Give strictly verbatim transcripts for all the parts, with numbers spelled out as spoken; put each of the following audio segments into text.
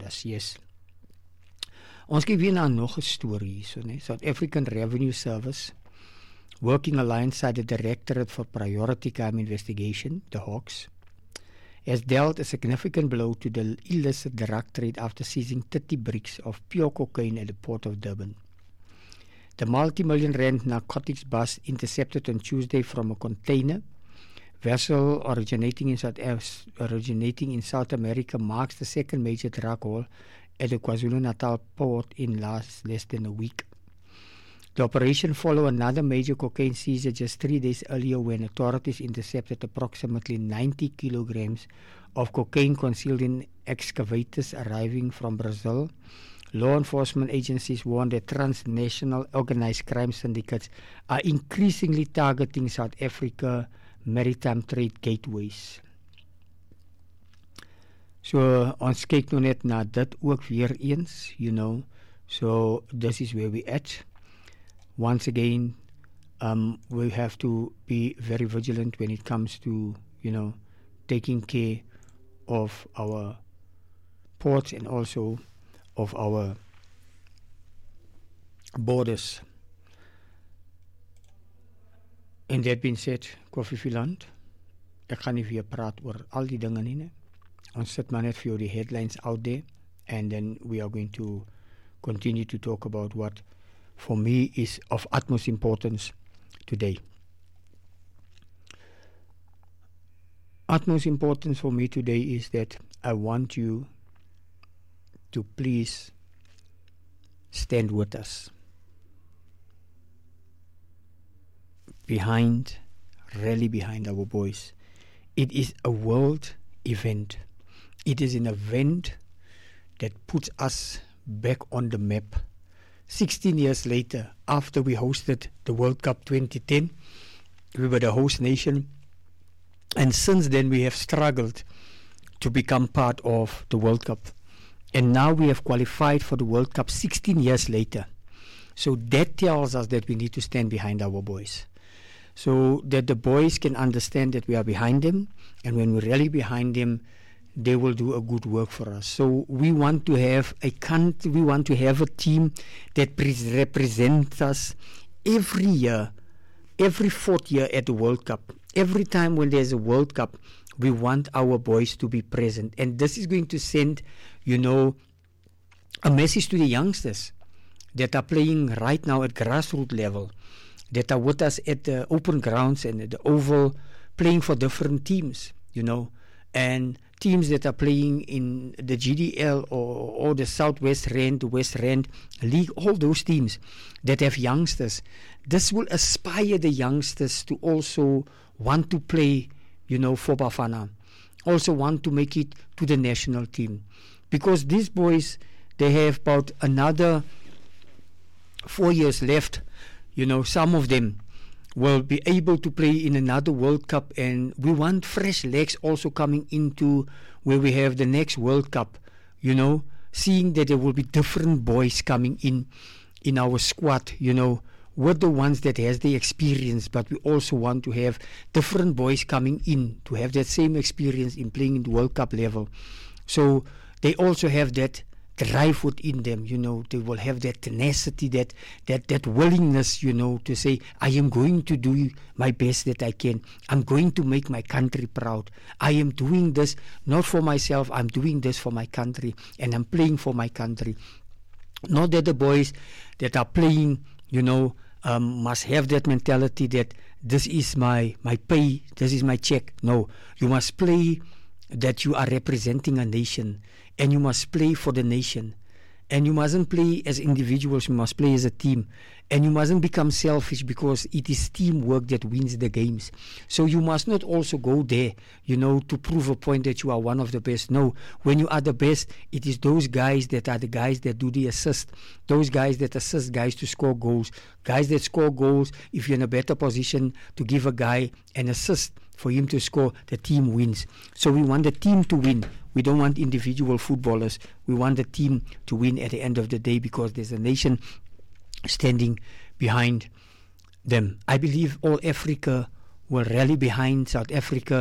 areas, yes. Ons kyk weer na nog 'n storie hierso, né? South African Revenue Service, working alongside the Directorate for Priority Crime Investigation, the Hawks, has dealt a significant blow to the illicit drug trade after seizing thirty bricks of pure cocaine at the port of Durban. The multi-million rand narcotics bus intercepted on Tuesday from a container vessel originating in South originating in South America marks the second major drug haul at the KwaZulu-Natal port in last less than a week. The operation followed another major cocaine seizure just three days earlier when authorities intercepted approximately ninety kilograms of cocaine concealed in excavators arriving from Brazil. Law enforcement agencies warn that transnational organized crime syndicates are increasingly targeting South Africa maritime trade gateways. So, ons kyk nou net na dit ook weer eens, you know. So, this is where we at. Once again, um, we have to be very vigilant when it comes to, you know, taking care of our ports and also of our borders. And that being said, Kofi Philand, ek gaan nie weer praat oor al die dinge nie, ne? Ons sit maar net vir jou die headlines out there, and then we are going to continue to talk about what for me is of utmost importance today. Utmost importance for me today is that I want you to please stand with us. Behind, rally behind our boys. It is a world event. It is an event that puts us back on the map. sixteen years later, after we hosted the World Cup twenty ten, we were the host nation, and since then we have struggled to become part of the World Cup. And now we have qualified for the World Cup sixteen years later. So that tells us that we need to stand behind our boys, so that the boys can understand that we are behind them, and when we rally behind them, they will do a good work for us. So we want to have a country, we want to have a team that pre- represents us every year, every fourth year at the World Cup. Every time when there's a World Cup, we want our boys to be present. And this is going to send, you know, a message to the youngsters that are playing right now at grassroots level, that are with us at the open grounds and at the oval, playing for different teams, you know, and teams that are playing in the G D L or, or the Southwest Rand, the West Rand League, all those teams that have youngsters. This will inspire the youngsters to also want to play, you know, for Bafana, also want to make it to the national team. Because these boys, they have about another four years left. You know, some of them will be able to play in another World Cup, and we want fresh legs also coming into where we have the next World Cup, you know, seeing that there will be different boys coming in in our squad, you know, with the ones that has the experience, but we also want to have different boys coming in to have that same experience in playing in the World Cup level. So they also have that drive within them, you know, they will have that tenacity, that that that willingness, you know, to say, I am going to do my best that I can. I'm going to make my country proud. I am doing this not for myself, I'm doing this for my country, and I'm playing for my country. Not that the boys that are playing, you know, um, must have that mentality that this is my, my pay, this is my check. No, you must play that you are representing a nation, and you must play for the nation, and you mustn't play as individuals, you must play as a team, and you mustn't become selfish, because it is teamwork that wins the games. So you must not also go there, you know, to prove a point that you are one of the best. No, when you are the best, it is those guys that are the guys that do the assist, those guys that assist guys to score goals, guys that score goals. If you're in a better position to give a guy an assist for him to score, the team wins. So we want the team to win. We don't want individual footballers. We want the team to win at the end of the day, because there's a nation standing behind them. I believe all Africa will rally behind South Africa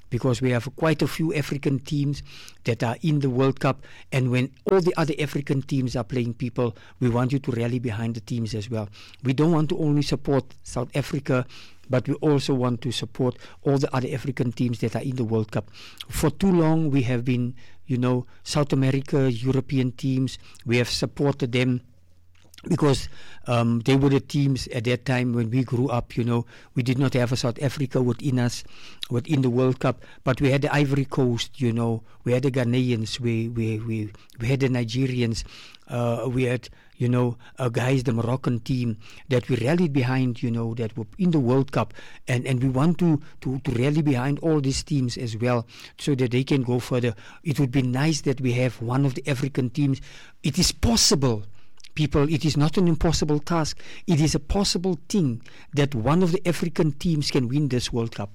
because we have quite a few African teams that are in the World Cup, and when all the other African teams are playing, people, we want you to rally behind the teams as well. We don't want to only support South Africa, but we also want to support all the other African teams that are in the World Cup. For too long, we have been, you know, South America, European teams, we have supported them because um, they were the teams at that time when we grew up. You know, we did not have a South Africa within us, within the World Cup, but we had the Ivory Coast, you know, we had the Ghanaians, we we we, we had the Nigerians, uh, we had, you know, uh, guys, the Moroccan team that we rallied behind, you know, that were in the World Cup, and, and we want to, to, to rally behind all these teams as well so that they can go further. It would be nice that we have one of the African teams. It is possible. People, it is not an impossible task. It is a possible thing that one of the African teams can win this World Cup.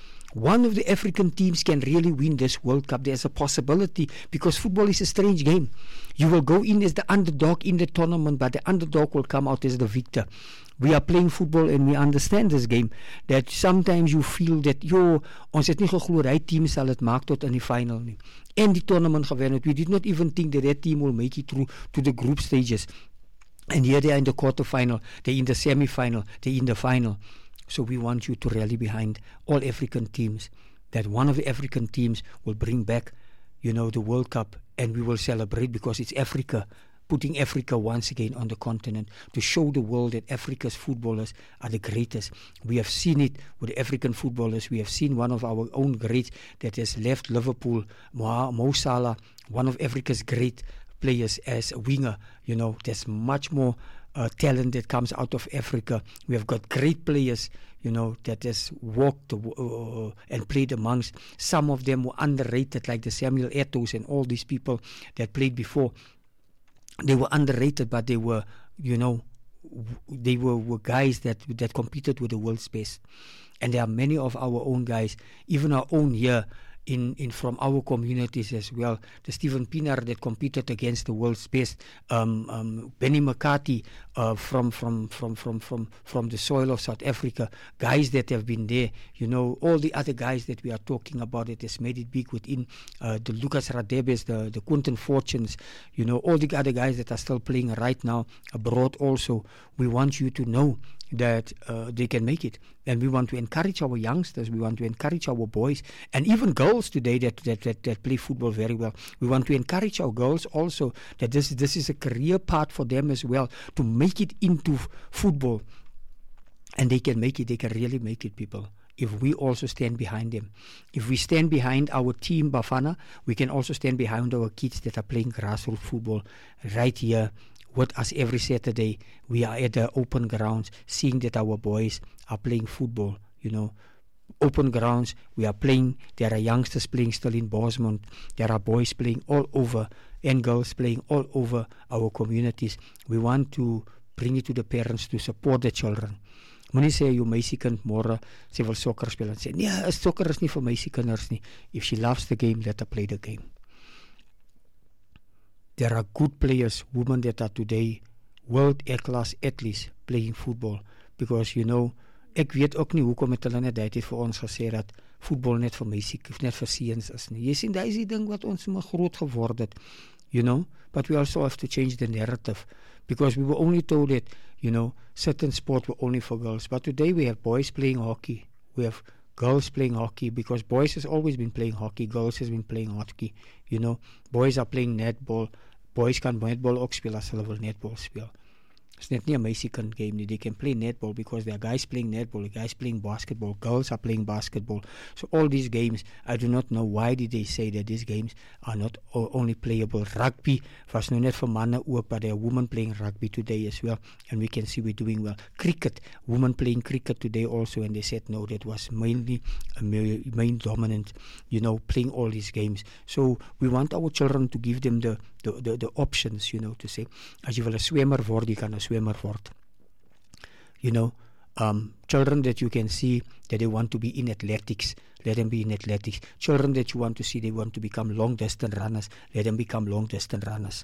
One of the African teams can really win this World Cup. There's a possibility, because football is a strange game. You will go in as the underdog in the tournament, but the underdog will come out as the victor. We are playing football and we understand this game, that sometimes you feel that, yo, ons het nie geglo die team sal het maak tot in die final nie. En die tournament gewen het. We did not even think that that team will make it through to the group stages. And here they are in the quarterfinal, they're in the semi-final, they're in the final. So we want you to rally behind all African teams, that one of the African teams will bring back, you know, the World Cup, and we will celebrate because it's Africa, putting Africa once again on the continent to show the world that Africa's footballers are the greatest. We have seen it with the African footballers. We have seen one of our own greats that has left Liverpool, Mo, Mo Salah, one of Africa's great players as a winger. You know, there's much more uh, talent that comes out of Africa. We have got great players, you know, that has walked uh, and played amongst. Some of them were underrated, like the Samuel Eto'os and all these people that played before. They were underrated, but they were, you know, they were, were guys that that competed with the world's best. And there are many of our own guys, even our own here, in, in from our communities as well. The Stephen Pienaar that competed against the world's best, um, um, Benny McCarthy uh, from, from, from, from, from, from the soil of South Africa, guys that have been there, you know, all the other guys that we are talking about that has made it big within uh, the Lucas Radebes, the, the Quentin Fortunes, you know, all the other guys that are still playing right now abroad also. We want you to know that uh, they can make it. And we want to encourage our youngsters, we want to encourage our boys, and even girls today that, that, that, that play football very well. We want to encourage our girls also that this, this is a career path for them as well, to make it into f- football. And they can make it, they can really make it, people, if we also stand behind them. If we stand behind our team, Bafana, we can also stand behind our kids that are playing grassroots football right here with us every Saturday. We are at the open grounds, seeing that our boys are playing football, you know. Open grounds, we are playing. There are youngsters playing still in Bosemont. There are boys playing all over, and girls playing all over our communities. We want to bring it to the parents to support the children. Moenie sê jou meisiekind môre sy wil sokker speel en sê nee, sokker is nie vir meisiekinders nie. If she loves the game, let her play the game. There are good players, women that are today world A-class athletes playing football. Because, you know, ek weet ook nie hoekom het hulle net dit vir ons gesê dat voetbal net vir meisie, net vir seuns is nie. Jy sien, daai is die ding wat ons maar groot geword het, you know. But we also have to change the narrative. Because we were only told that, you know, certain sports were only for girls. But today we have boys playing hockey. We have girls playing hockey, because boys has always been playing hockey, girls has been playing hockey, you know. Boys are playing netball, boys kan netball ook speel as hulle wil netball speel. It's not a Mexican game. They can play netball because there are guys playing netball, guys playing basketball, girls are playing basketball. So all these games, I do not know why did they say that these games are not o- only playable. Rugby was no net for mannen ook, but there are women playing rugby today as well, and we can see we're doing well. Cricket, women playing cricket today also, and they said no, that was mainly a main dominant, you know, playing all these games. So we want our children to give them the The, the, the options, you know, to say, as jy wil 'n swemmer word, jy kan 'n swemmer word. You know, um, children that you can see that they want to be in athletics, let them be in athletics. Children that you want to see, they want to become long-distance runners, let them become long-distance runners.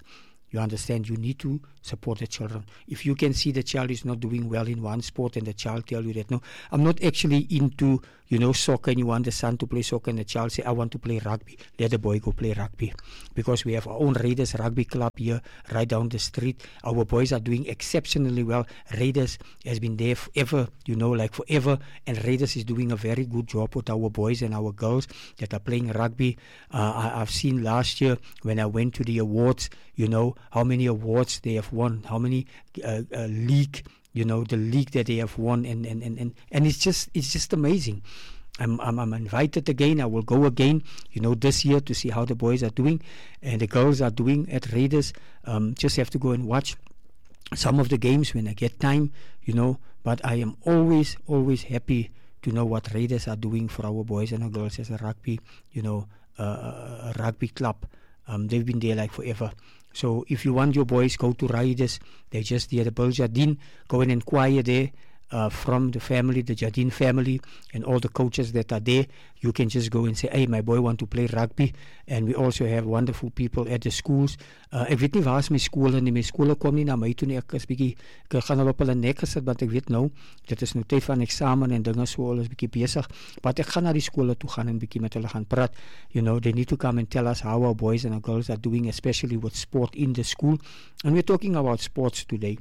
You understand? You need to support the children. If you can see the child is not doing well in one sport and the child tell you that, no, I'm not actually into, you know, soccer, and you want the son to play soccer and the child say, I want to play rugby, let the boy go play rugby. Because we have our own Raiders Rugby Club here right down the street. Our boys are doing exceptionally well. Raiders has been there forever, you know, like forever, and Raiders is doing a very good job with our boys and our girls that are playing rugby. Uh, I, I've seen last year when I went to the awards, you know, how many awards they have won, how many uh, uh, league, you know, the league that they have won, and and, and, and, and it's just it's just amazing. I'm, I'm I'm invited again. I will go again, you know, this year to see how the boys are doing and the girls are doing at Raiders. Um, just have to go and watch some of the games when I get time, you know. But I am always always happy to know what Raiders are doing for our boys and our girls as a rugby, you know, uh, a rugby club. Um, they've been there like forever. So if you want your boys, go to Raiders. They're just there, the Bill Jardine. Go and inquire there uh, from the family, the Jardine family, and all the coaches that are there. You can just go and say, hey, my boy want to play rugby. And we also have wonderful people at the schools. Uh, ek weet nie waar is my skole nie. My skole kom nie na my toe nie. Ek is bietjie, ek gaan al op hulle nek gesit, want ek weet nou, dit is nou tyd van eksamen en dinge so, hulle is bietjie besig. But ek gaan na die skole toe gaan en bietjie met hulle gaan praat. You know, they need to come and tell us how our boys and our girls are doing, especially with sport in the school. And we're talking about sports today.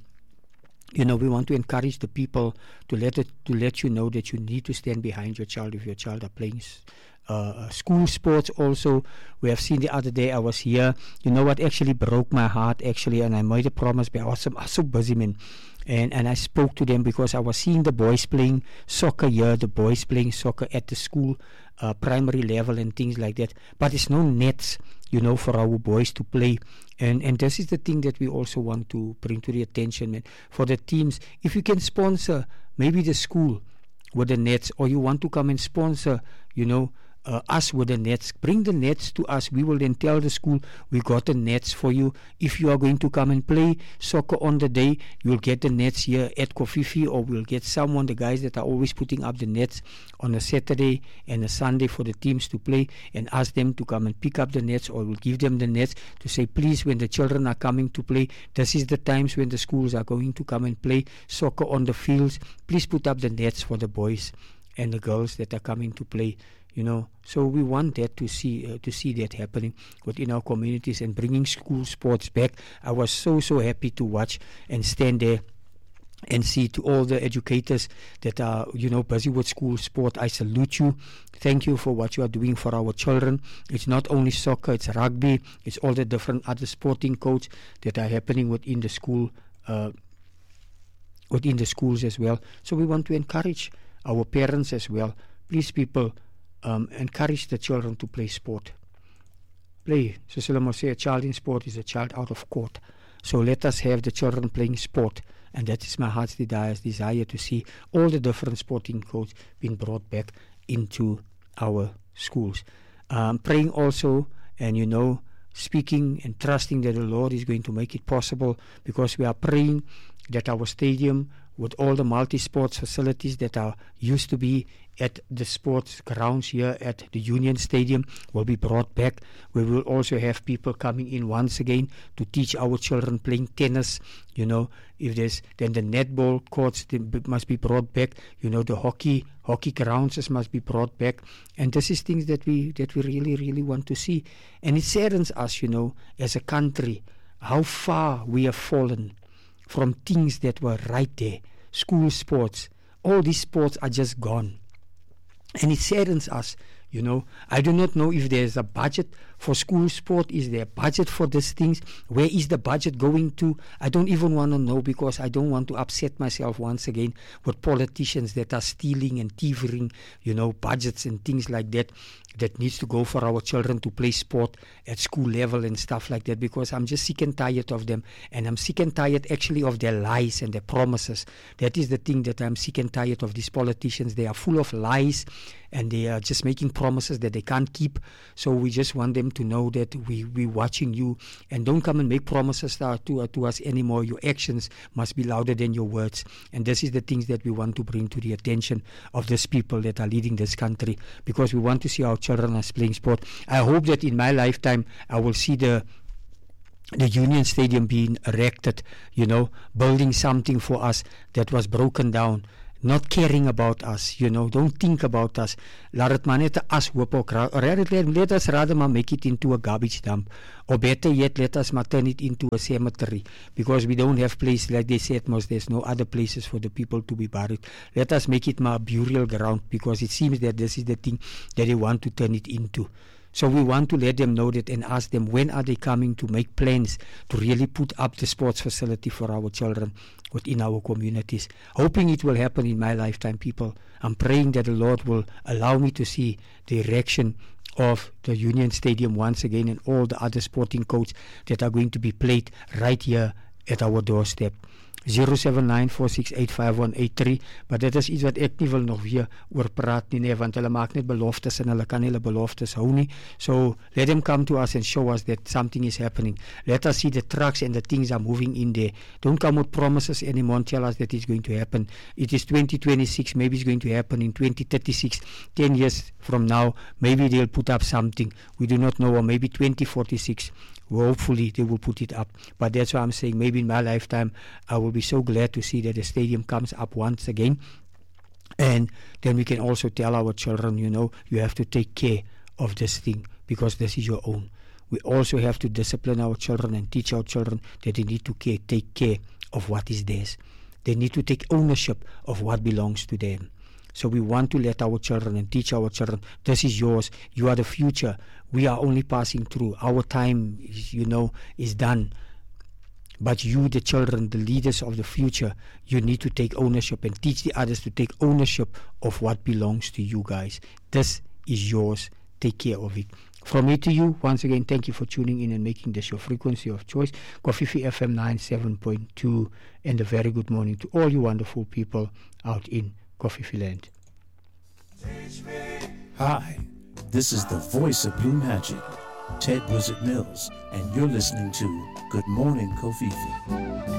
You know, we want to encourage the people to let it, to let you know that you need to stand behind your child if your child are playing uh, school sports. Also, we have seen the other day, I was here. You know what actually broke my heart actually, and I made a promise, but I was so, I was so busy, man. And, and I spoke to them because I was seeing the boys playing soccer here, the boys playing soccer at the school, uh, primary level and things like that. But there's no nets, you know, for our boys to play. And and this is the thing that we also want to bring to the attention, man. For the teams, if you can sponsor maybe the school with the nets, or you want to come and sponsor, you know, Uh, us with the nets, bring the nets to us. We will then tell the school, we got the nets for you. If you are going to come and play soccer on the day, you'll get the nets here at Kofifi, or we'll get someone, the guys that are always putting up the nets on a Saturday and a Sunday for the teams to play, and ask them to come and pick up the nets, or we'll give them the nets to say, please, when the children are coming to play, this is the times when the schools are going to come and play soccer on the fields. Please put up the nets for the boys and the girls that are coming to play. You know, so we want that to see uh, to see that happening within our communities and bringing school sports back. I was so so happy to watch and stand there and see to all the educators that are, you know, busy with school sport. I salute you. Thank you for what you are doing for our children. It's not only soccer, it's rugby, it's all the different other sporting codes that are happening within the school, uh, within the schools as well. So we want to encourage our parents as well. Please, people. Um, encourage the children to play sport. Play. So Solomon say a child in sport is a child out of court. So let us have the children playing sport. And that is my heart's desire, desire to see all the different sporting codes being brought back into our schools. Um, praying also, and you know, speaking and trusting that the Lord is going to make it possible, because we are praying that our stadium, with all the multi-sports facilities that are used to be at the sports grounds here at the Union Stadium, will be brought back. We will also have people coming in once again to teach our children playing tennis. You know, if there's then the netball courts must be brought back. You know, the hockey hockey grounds must be brought back. And this is things that we that we really really want to see. And it saddens us, you know, as a country, how far we have fallen from things that were right there. School sports, all these sports are just gone. And it saddens us, you know. I do not know if there's a budget for school sport. Is there a budget for these things? Where is the budget going to? I don't even want to know, because I don't want to upset myself once again with politicians that are stealing and thieving, you know, budgets and things like that, that needs to go for our children to play sport at school level and stuff like that, because I'm just sick and tired of them. And I'm sick and tired actually of their lies and their promises. That is the thing that I'm sick and tired of. These politicians, they are full of lies, and they are just making promises that they can't keep. So we just want them to know that we, we're watching you, and don't come and make promises to, to, to us anymore. Your actions must be louder than your words. And this is the things that we want to bring to the attention of these people that are leading this country, because we want to see our children as playing sport. I hope that in my lifetime I will see the the Union Stadium being erected, you know, building something for us that was broken down, not caring about us, you know, don't think about us. Laat het maar net as hoop ook. Let, let us rather maar make it into a garbage dump. Or better yet, let us maar turn it into a cemetery. Because we don't have place, like they said, most there's no other places for the people to be buried. Let us make it maar a burial ground, because it seems that this is the thing that they want to turn it into. So we want to let them know that and ask them, when are they coming to make plans to really put up the sports facility for our children within our communities. Hoping it will happen in my lifetime, people. I'm praying that the Lord will allow me to see the erection of the Union Stadium once again, and all the other sporting codes that are going to be played right here at our doorstep. zero seven nine four six eight five one eight three. Maar dit is iets wat ek nie wil nog weer oor praat nie, nee, want hulle maak net beloftes en hulle kan nie hulle beloftes hou nie. So let them come to us and show us that something is happening. Let us see the trucks and the things are moving in there. Don't come with promises anymore and tell us that it's going to happen. It is twenty twenty-six, maybe it's going to happen in twenty thirty-six, ten years from now, maybe they'll put up something. We do not know, or maybe twenty forty-six. Well, hopefully they will put it up. But that's why I'm saying maybe in my lifetime I will be so glad to see that the stadium comes up once again. And then we can also tell our children, you know, you have to take care of this thing because this is your own. We also have to discipline our children and teach our children that they need to care, take care of what is theirs. They need to take ownership of what belongs to them. So we want to let our children and teach our children, this is yours, you are the future. We are only passing through. Our time, is, you know, is done. But you, the children, the leaders of the future, you need to take ownership and teach the others to take ownership of what belongs to you guys. This is yours. Take care of it. From me to you, once again, thank you for tuning in and making this your frequency of choice. Kofifi F M ninety-seven point two, and a very good morning to all you wonderful people out in Kofifi land. Hi, this is the voice of Blue Magic, Ted Wizard Mills, and you're listening to Good Morning Kofifi.